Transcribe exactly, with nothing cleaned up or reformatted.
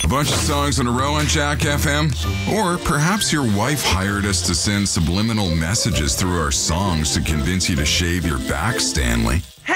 A bunch of songs in a row on Jack F M? Or perhaps your wife hired us to send subliminal messages through our songs to convince you to shave your back, Stanley. Hey,